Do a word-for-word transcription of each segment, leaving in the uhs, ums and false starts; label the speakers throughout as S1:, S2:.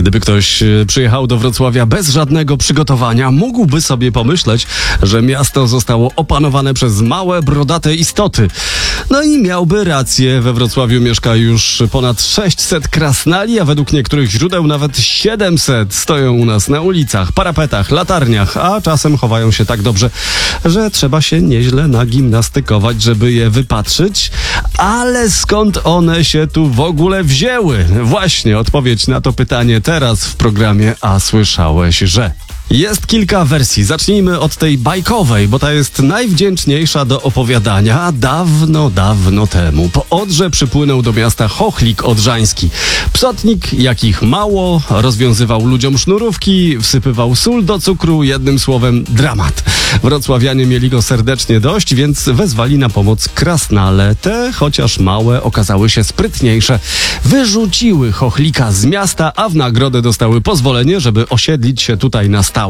S1: Gdyby ktoś przyjechał do Wrocławia bez żadnego przygotowania, mógłby sobie pomyśleć, że miasto zostało opanowane przez małe, brodate istoty. No i miałby rację, we Wrocławiu mieszka już ponad sześćset krasnali, a według niektórych źródeł nawet siedemset stoją u nas na ulicach, parapetach, latarniach, a czasem chowają się tak dobrze, że trzeba się nieźle nagimnastykować, żeby je wypatrzyć. Ale skąd one się tu w ogóle wzięły? Właśnie odpowiedź na to pytanie teraz w programie A słyszałeś, że... Jest kilka wersji. Zacznijmy od tej bajkowej, bo ta jest najwdzięczniejsza do opowiadania. Dawno, dawno temu po Odrze przypłynął do miasta chochlik odrzański. Psotnik, jakich mało, rozwiązywał ludziom sznurówki, wsypywał sól do cukru, jednym słowem dramat. Wrocławianie mieli go serdecznie dość, więc wezwali na pomoc krasnale. Te, chociaż małe, okazały się sprytniejsze. Wyrzuciły chochlika z miasta, a w nagrodę dostały pozwolenie, żeby osiedlić się tutaj na stałe.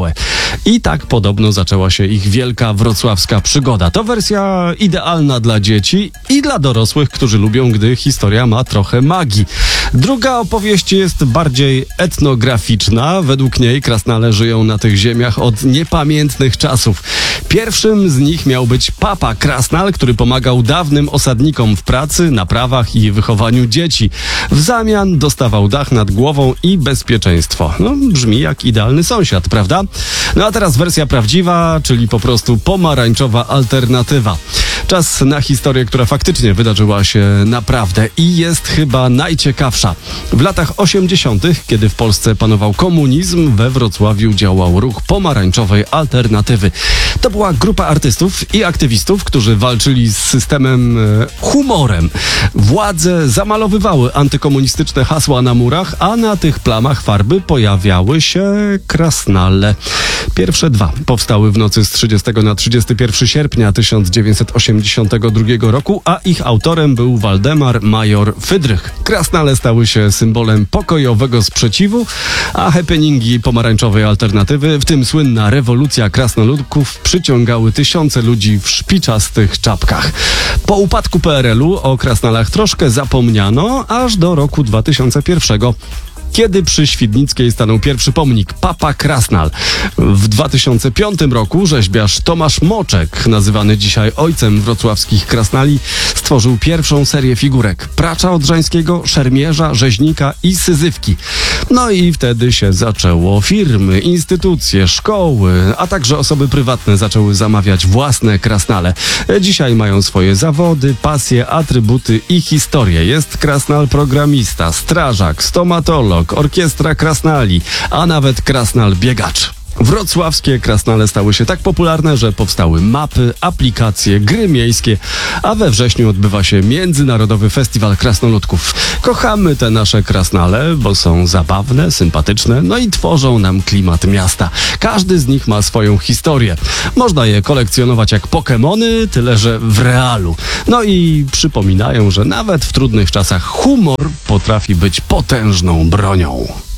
S1: I tak podobno zaczęła się ich wielka wrocławska przygoda. To wersja idealna dla dzieci i dla dorosłych, którzy lubią, gdy historia ma trochę magii. Druga opowieść jest bardziej etnograficzna. Według niej krasnale żyją na tych ziemiach od niepamiętnych czasów. Pierwszym z nich miał być Papa Krasnal, który pomagał dawnym osadnikom w pracy, naprawach i wychowaniu dzieci. W zamian dostawał dach nad głową i bezpieczeństwo. No, brzmi jak idealny sąsiad, prawda? No a teraz wersja prawdziwa, czyli po prostu pomarańczowa alternatywa. Czas na historię, która faktycznie wydarzyła się naprawdę i jest chyba najciekawsza. W latach osiemdziesiątych, kiedy w Polsce panował komunizm, we Wrocławiu działał ruch pomarańczowej alternatywy. To była grupa artystów i aktywistów, którzy walczyli z systemem e, humorem. Władze zamalowywały antykomunistyczne hasła na murach, a na tych plamach farby pojawiały się krasnale. Pierwsze dwa powstały w nocy z trzydziestego na trzydziestego pierwszego sierpnia tysiąc dziewięćset osiemdziesiątego drugiego roku, a ich autorem był Waldemar Major Fydrych. Krasnale stały się symbolem pokojowego sprzeciwu, a happeningi pomarańczowej alternatywy, w tym słynna rewolucja krasnoludków, przyciągały tysiące ludzi w szpiczastych czapkach. Po upadku P R L u o krasnalach troszkę zapomniano, aż do roku dwa tysiące pierwszego. Kiedy przy Świdnickiej stanął pierwszy pomnik Papa Krasnal. W dwa tysiące piątym roku rzeźbiarz Tomasz Moczek, nazywany dzisiaj ojcem wrocławskich krasnali, stworzył pierwszą serię figurek Pracza Odrzańskiego, Szermierza, Rzeźnika i Syzywki. No i wtedy się zaczęło. Firmy, instytucje, szkoły, a także osoby prywatne zaczęły zamawiać własne krasnale. Dzisiaj mają swoje zawody, pasje, atrybuty i historię. Jest krasnal programista, strażak, stomatolog, orkiestra krasnali, a nawet krasnal biegacz. Wrocławskie krasnale stały się tak popularne, że powstały mapy, aplikacje, gry miejskie, a we wrześniu odbywa się Międzynarodowy Festiwal Krasnoludków. Kochamy te nasze krasnale, bo są zabawne, sympatyczne, no i tworzą nam klimat miasta. Każdy z nich ma swoją historię. Można je kolekcjonować jak Pokemony, tyle że w realu. No i przypominają, że nawet w trudnych czasach humor potrafi być potężną bronią.